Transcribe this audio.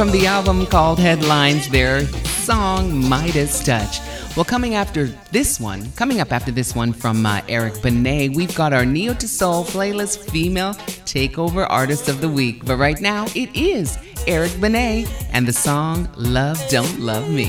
From the album called Headlines, their song Midas Touch. Well, coming up after this one from Eric Benet, we've got our Neo to Soul playlist Female Takeover Artist of the Week. But right now, it is Eric Benet and the song Love Don't Love Me.